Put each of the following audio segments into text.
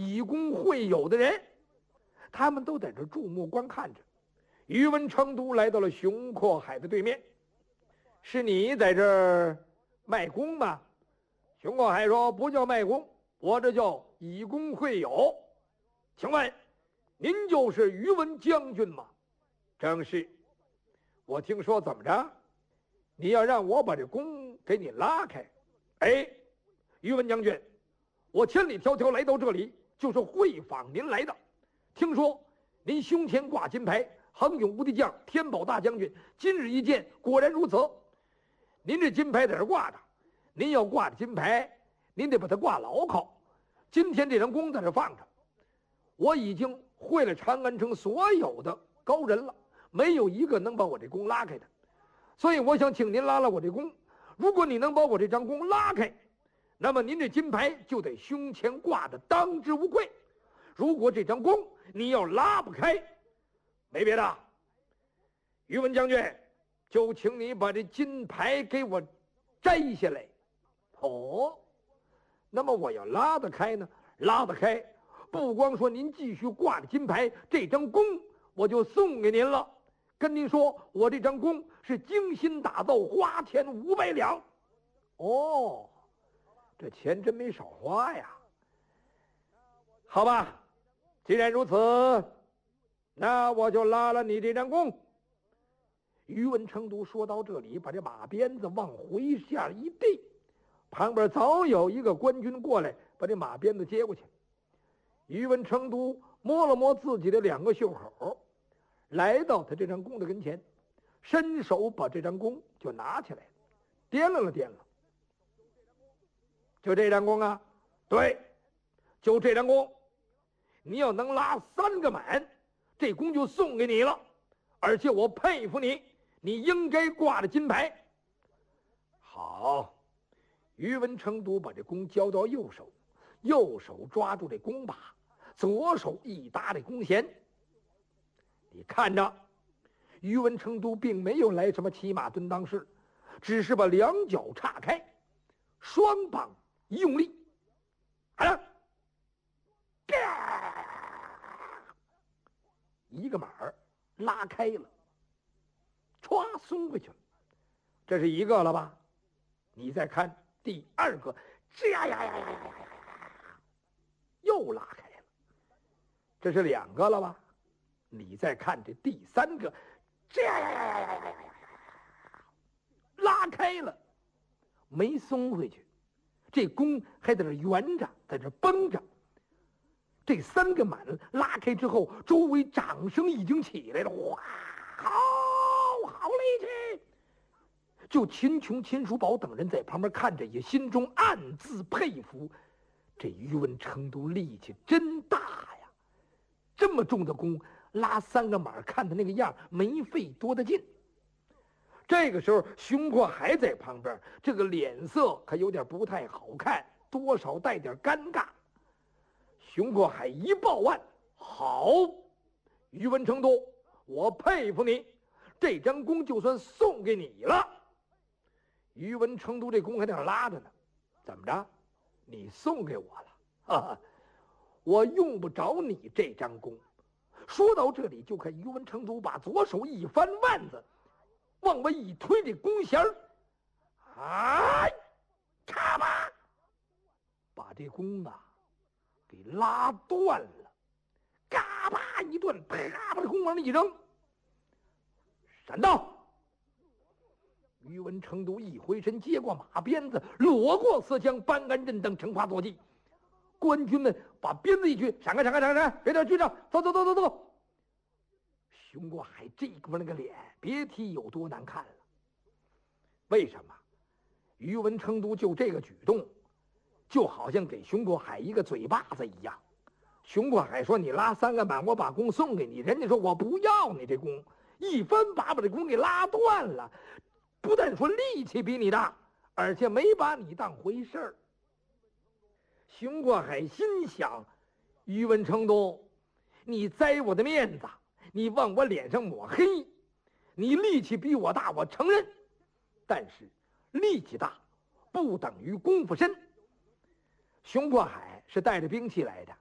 以公会友的人，他们都在这注目观看着。宇文成都来到了熊阔海的对面。是你在这儿卖功吗？熊阔海说：不叫卖功，我这叫以公会友。请问您就是宇文将军吗？正是。我听说怎么着，你要让我把这弓给你拉开。哎，宇文将军，我千里迢迢来到这里就是会访您来的。听说您胸前挂金牌，横勇无敌将，天宝大将军，今日一见，果然如此。您这金牌在这挂着，您要挂着金牌，您得把它挂牢靠。今天这张弓在这放着，我已经会了长安城所有的高人了，没有一个能把我这弓拉开的。所以我想请您拉拉我这弓。如果你能把我这张弓拉开，那么您这金牌就得胸前挂的当之无愧。如果这张弓你要拉不开，没别的，宇文将军，就请你把这金牌给我摘下来。哦，那么我要拉得开呢？拉得开，不光说您继续挂着金牌，这张弓我就送给您了。跟您说，我这张弓是精心打造，花钱500两。哦，这钱真没少花呀。好吧，既然如此，那我就拉了你这张弓。宇文成都说到这里，把这马鞭子往回下一递，旁边早有一个官军过来，把这马鞭子接过去。宇文成都摸了摸自己的2个袖口，来到他这张弓的跟前，伸手把这张弓就拿起来，掂量了掂量。就这张弓啊？对，就这张弓。你要能拉3个满，这弓就送给你了。而且我佩服你，你应该挂着金牌。好，宇文成都把这弓交到右手，右手抓住这弓把，左手一搭这弓弦。你看着，宇文成都并没有来什么骑马蹲裆式，只是把2脚岔开，双膀一用力，好了，一个马儿拉开了，歘松回去了。这是一个了吧？你再看第2个，这呀呀呀呀呀呀，又拉开了。这是2个了吧？你再看这第3个，这呀呀呀呀呀呀呀呀，拉开了，没松回去。这弓还在这圆着，在这绷着。这3个满拉开之后，周围掌声已经起来了。哇，好力气！就秦琼、秦叔宝等人在旁边看着，也心中暗自佩服。这宇文成都力气真大呀！这么重的弓，拉3个马，看他那个样，没费多大劲。这个时候，熊阔还在旁边，这个脸色可有点不太好看，多少带点尴尬。熊阔海一抱腕，好，宇文成都，我佩服你，这张弓就算送给你了。宇文成都这弓还在那拉着呢，怎么着？你送给我了？哈哈，我用不着你这张弓。说到这里，就看宇文成都把左手一翻腕子，往外一推这弓弦儿，哎，咔吧，把这弓啊给拉断了，嘎巴一断，啪，把这弓往那一扔，闪到！宇文成都一回身，接过马鞭子，裸过刺枪，搬鞍震蹬，乘花坐骑。官军们把鞭子一举，闪开，闪开，闪开，别点军上，走走走走走。熊过海这个那个脸，别提有多难看了。为什么？宇文成都就这个举动，就好像给熊过海一个嘴巴子一样。熊过海说：“你拉3个满，我把弓送给你。”人家说：“我不要你这弓。”一翻把这弓给拉断了，不但说力气比你大，而且没把你当回事儿。熊过海心想：宇文成都，你栽我的面子，你往我脸上抹黑，你力气比我大，我承认，但是力气大不等于功夫深。熊过海是带着兵器来的，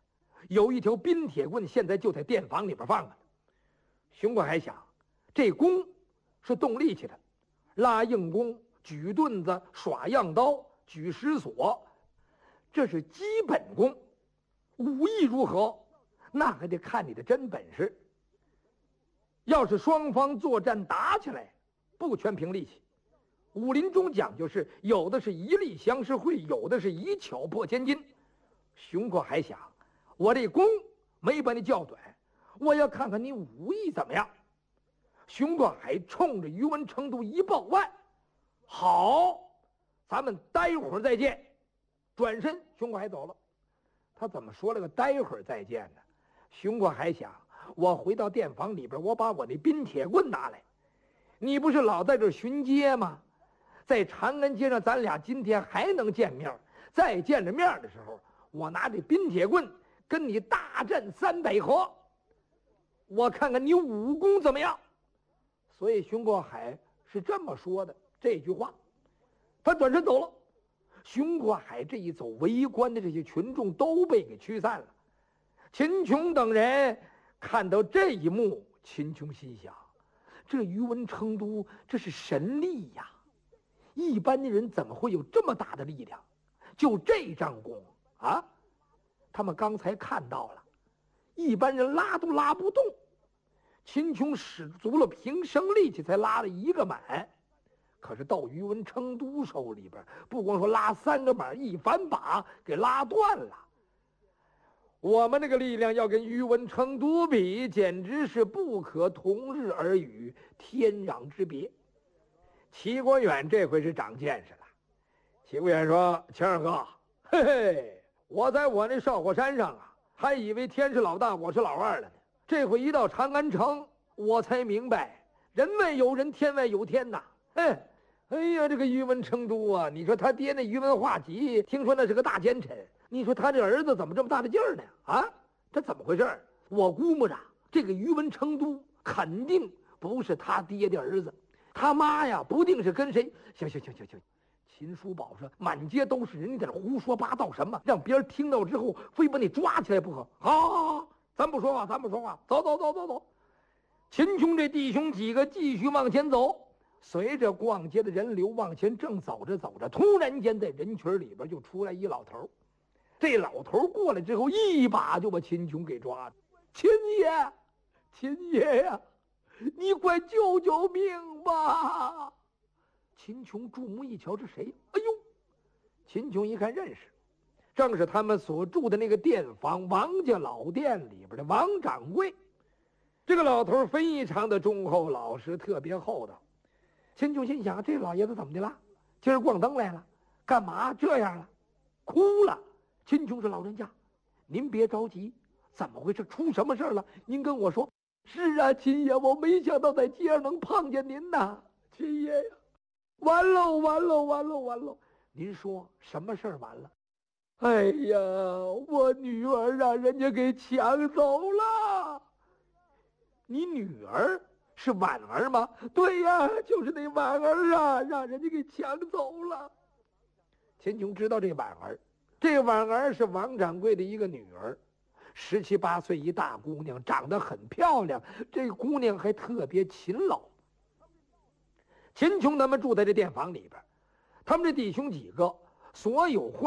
有一条冰铁棍，现在就在店房里边放着。熊国海想，这功是动力气的，拉硬弓、举盾子、耍样刀、举石锁，这是基本功。武艺如何，那还得看你的真本事。要是双方作战打起来，不全凭力气。武林中讲究是，有的是一力降十会，有的是一巧破千金。熊国海想，我这功没把你叫短，我要看看你武艺怎么样。熊国海冲着于文成都一抱腕，好，咱们待会儿再见。转身，熊国海走了。他怎么说了个待会儿再见呢？熊国海想，我回到店房里边，我把我那冰铁棍拿来。你不是老在这巡街吗？在长安街上，咱俩今天还能见面。再见着面的时候，我拿这冰铁棍跟你大战300合，我看看你武功怎么样。所以熊国海是这么说的这句话。他转身走了。熊国海这一走，围观的这些群众都被给驱散了。秦琼等人看到这一幕，秦琼心想，这于文成都这是神力呀，一般的人怎么会有这么大的力量？就这张弓啊，他们刚才看到了，一般人拉都拉不动，秦琼使足了平生力气才拉了1个满。可是到于文成都手里边，不光说拉3个满，一反把给拉断了。我们那个力量要跟于文成都比，简直是不可同日而语，天壤之别。齐国远这回是长见识了。齐国远说：“秦二哥，嘿嘿，我在我那少火山上啊，还以为天是老大，我是老二了呢。这回一到长安城，我才明白，人外有人，天外有天呐。哎呀，这个于文成都啊，你说他爹那于文化及，听说那是个大奸臣，你说他这儿子怎么这么大的劲儿呢？啊，这怎么回事？我估摸着这个于文成都肯定不是他爹的儿子，他妈呀，不定是跟谁。行，秦叔宝说，满街都是人，你在这胡说八道什么？让别人听到之后，非把你抓起来不可。好，咱不说话，走。秦琼这弟兄几个继续往前走。随着逛街的人流往前，正走着，突然间在人群里边就出来一老头。这老头过来之后，一把就把秦琼给抓住。秦爷呀，你快救救命吧！秦琼注目一瞧，这谁？哎呦！秦琼一看认识，正是他们所住的那个店房王家老店里边的王掌柜。这个老头非常的忠厚老实，特别厚道。秦琼心想，这老爷子怎么的了？今儿逛灯来了，干嘛这样了？哭了。秦琼说：“老人家，您别着急，怎么回事？出什么事了？您跟我说。”是啊，秦爷，我没想到在街上能碰见您呐，秦爷呀！完喽！您说什么事儿完了？哎呀，我女儿让人家给抢走了。你女儿？是婉儿吗？对呀，就是那婉儿啊，让人家给抢走了。秦琼知道这婉儿是王掌柜的一个女儿，17、18岁一大姑娘，长得很漂亮。这姑娘还特别勤劳。秦琼他们住在这店房里边，他们这弟兄几个所有